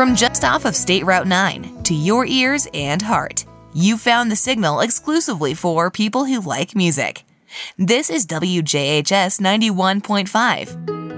From just off of State Route 9 to your ears and heart, you found the signal exclusively for people who like music. This is WJHS 91.5.